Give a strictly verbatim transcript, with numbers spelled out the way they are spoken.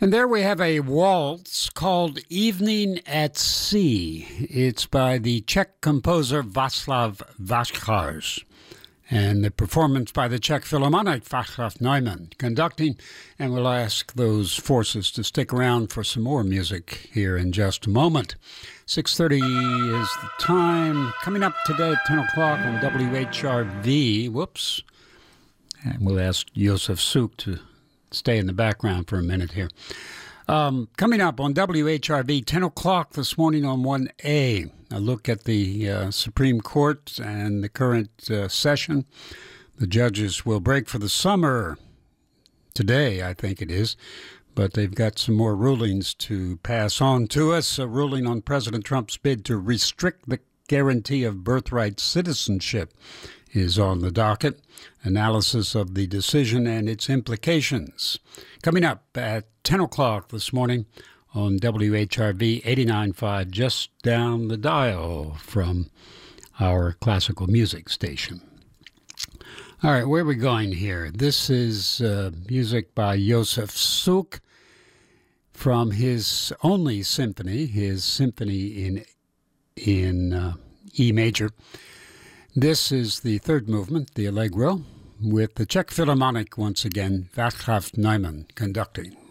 And there we have a waltz called Evening at Sea. It's by the Czech composer Václav Vackář. And the performance by the Czech Philharmonic, Václav Neumann, conducting. And we'll ask those forces to stick around for some more music here in just a moment. six thirty is the time. Coming up today at ten o'clock on W H R V. Whoops. And we'll ask Josef Suk to stay in the background for a minute here. Um, coming up on W H R V, ten o'clock this morning on one A, a look at the uh, Supreme Court and the current uh, session. The judges will break for the summer today, I think it is, but they've got some more rulings to pass on to us. A ruling on President Trump's bid to restrict the guarantee of birthright citizenship is on the docket. Analysis of the decision and its implications. Coming up at ten o'clock this morning on W H R V eighty-nine point five, just down the dial from our classical music station. All right, where are we going here? This is uh, music by Josef Suk from his only symphony, his symphony in, in uh, E major. This is the third movement, the Allegro, with the Czech Philharmonic once again, Václav Neumann conducting.